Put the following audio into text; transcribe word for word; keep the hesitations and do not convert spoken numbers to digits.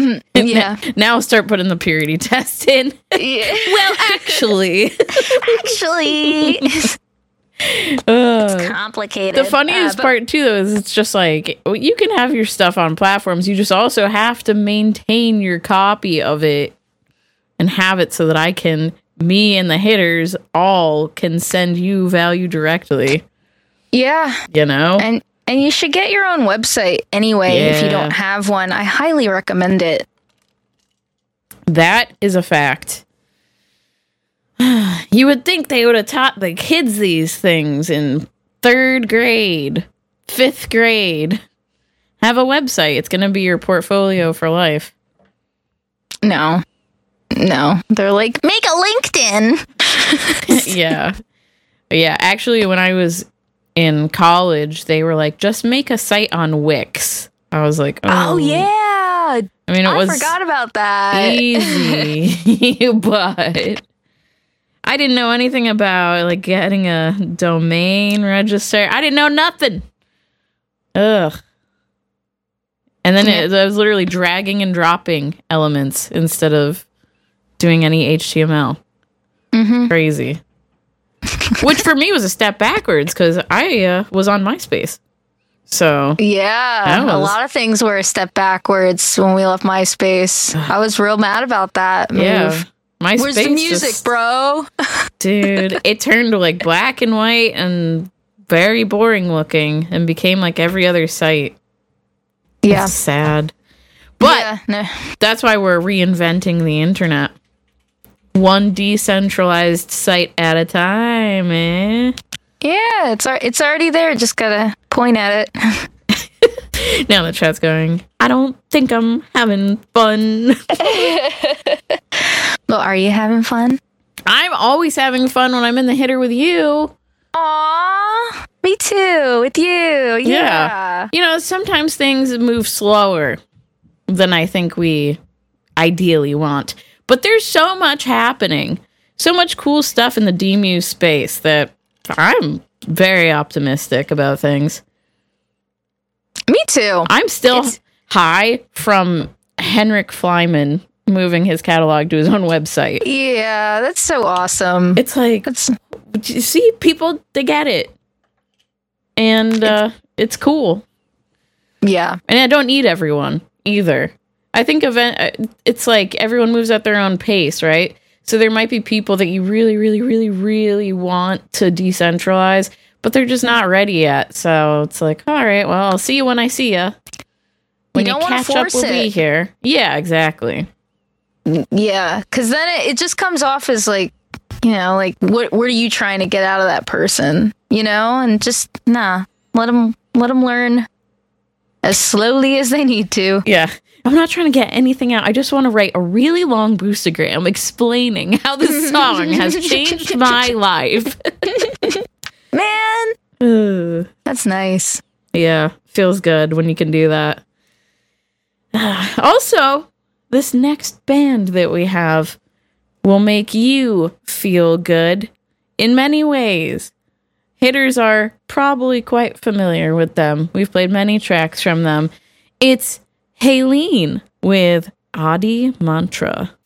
Yeah. Now start putting the purity test in. Yeah. Well, actually. Actually. Uh, It's complicated. the funniest Uh, but- part, too, though, is it's just like, you can have your stuff on platforms. You just also have to maintain your copy of it and have it so that I can, me and the hitters all can send you value directly. Yeah. You know? And and you should get your own website anyway if you Yeah. don't have one. I highly recommend it. That is a fact. You would think they would have taught the kids these things in third grade, fifth grade. Have a website. It's going to be your portfolio for life. No. No. They're like, make a LinkedIn. Yeah. Yeah. Actually, when I was in college, they were like, just make a site on Wix. I was like, oh, Oh, yeah. I mean, it I was forgot about that. easy, but I didn't know anything about like getting a domain register. I didn't know nothing. Ugh. And then it, I was literally dragging and dropping elements instead of doing any H T M L. Mm-hmm. Crazy. Which for me was a step backwards because I uh, was on MySpace. So Yeah, That a was- lot of things were a step backwards when we left MySpace. I was real mad about that move. yeah, MySpace. Where's the music, just- bro? Dude, it turned to like black and white and very boring looking and became like every other site. Yeah. It's sad. But yeah, no. that's why we're reinventing the internet. One decentralized site at a time, eh? Yeah, it's al- it's already there. Just gotta point at it. Now the chat's going, I don't think I'm having fun. Well, are you having fun? I'm always having fun when I'm in the hitter with you. Aw, me too. With you, yeah. Yeah. You know, sometimes things move slower than I think we ideally want. But there's so much happening. So much cool stuff in the D M U space that I'm very optimistic about things. Me too. I'm still It's- high from Henrik Flyman moving his catalog to his own website. Yeah, that's so awesome. It's like, That's you see, people, they get it. And uh, it's cool. yeah. And I don't need everyone either. I think event it's like everyone moves at their own pace, right? So there might be people that you really, really, really, really want to decentralize, but they're just not ready yet. So it's like, all right, well, I'll see you when I see you. When you, don't wanna catch up, force we'll be it. here. Yeah, exactly. Yeah, because then it, it just comes off as like, you know, like what what are you trying to get out of that person, you know? And just nah, let them let them learn as slowly as they need to. Yeah. I'm not trying to get anything out. I just want to write a really long boostagram explaining how this song has changed my life. Man, Ugh. that's nice. Yeah, feels good when you can do that. Also, this next band that we have will make you feel good in many ways. Hitters are probably quite familiar with them. We've played many tracks from them. It's Haleen with Adi Mantra.